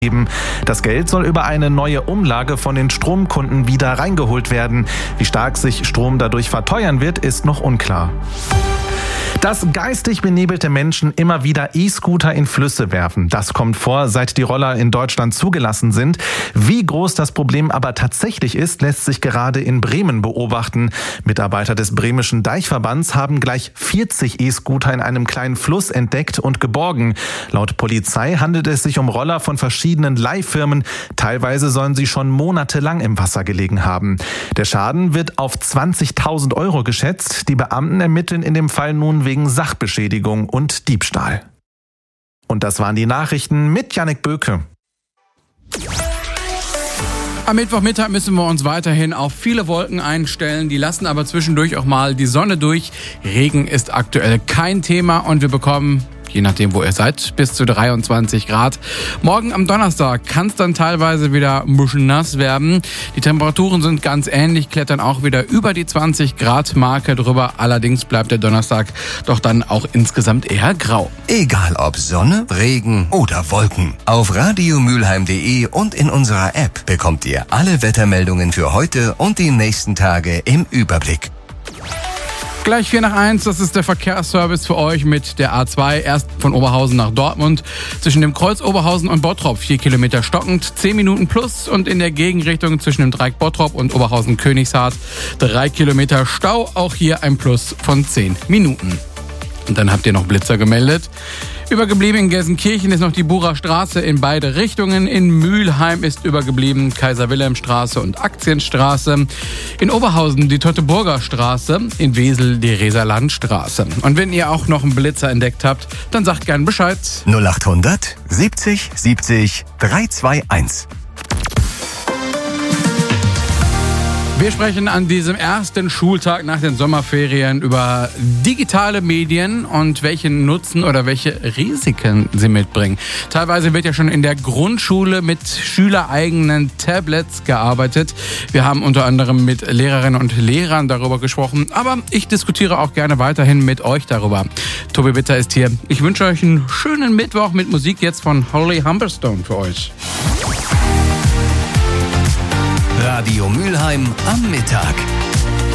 geben. Das Geld soll über eine neue Umlage von den Stromkunden wieder reingeholt werden. Wie stark sich Strom dadurch verteuern wird, ist noch unklar. Dass geistig benebelte Menschen immer wieder E-Scooter in Flüsse werfen. Das kommt vor, seit die Roller in Deutschland zugelassen sind. Wie groß das Problem aber tatsächlich ist, lässt sich gerade in Bremen beobachten. Mitarbeiter des Bremischen Deichverbands haben gleich 40 E-Scooter in einem kleinen Fluss entdeckt und geborgen. Laut Polizei handelt es sich um Roller von verschiedenen Leihfirmen. Teilweise sollen sie schon monatelang im Wasser gelegen haben. Der Schaden wird auf 20.000 € geschätzt. Die Beamten ermitteln in dem Fall nun wegen Sachbeschädigung und Diebstahl. Und das waren die Nachrichten mit Jannik Böke. Am Mittwochmittag müssen wir uns weiterhin auf viele Wolken einstellen. Die lassen aber zwischendurch auch mal die Sonne durch. Regen ist aktuell kein Thema und wir bekommen, je nachdem wo ihr seid, bis zu 23 Grad. Morgen am Donnerstag kann es dann teilweise wieder ein bisschen nass werden. Die Temperaturen sind ganz ähnlich, klettern auch wieder über die 20 Grad Marke drüber. Allerdings bleibt der Donnerstag doch dann auch insgesamt eher grau. Egal ob Sonne, Regen oder Wolken. Auf radiomülheim.de und in unserer App bekommt ihr alle Wettermeldungen für heute und die nächsten Tage im Überblick. Gleich 4:01, das ist der Verkehrsservice für euch mit der A2. Erst von Oberhausen nach Dortmund. Zwischen dem Kreuz Oberhausen und Bottrop 4 Kilometer stockend, 10 Minuten plus. Und in der Gegenrichtung zwischen dem Dreieck Bottrop und Oberhausen-Königshardt 3 Kilometer Stau. Auch hier ein Plus von 10 Minuten. Und dann habt ihr noch Blitzer gemeldet. Übergeblieben in Gelsenkirchen ist noch die Burer Straße in beide Richtungen. In Mülheim ist übergeblieben Kaiser-Wilhelm-Straße und Aktienstraße. In Oberhausen die Teutoburger Straße, in Wesel die Reserlandstraße. Und wenn ihr auch noch einen Blitzer entdeckt habt, dann sagt gern Bescheid. 0800 70 70 321. Wir sprechen an diesem ersten Schultag nach den Sommerferien über digitale Medien und welchen Nutzen oder welche Risiken sie mitbringen. Teilweise wird ja schon in der Grundschule mit schülereigenen Tablets gearbeitet. Wir haben unter anderem mit Lehrerinnen und Lehrern darüber gesprochen, aber ich diskutiere auch gerne weiterhin mit euch darüber. Tobi Witter ist hier. Ich wünsche euch einen schönen Mittwoch mit Musik jetzt von Holly Humberstone für euch. Radio Mülheim am Mittag.